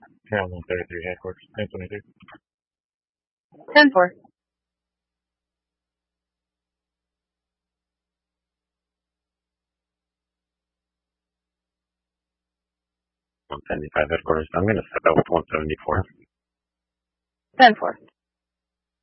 Yeah, 133 headquarters. 1022. 10-4. 175 headquarters. I'm going to set that with 174. 10-4.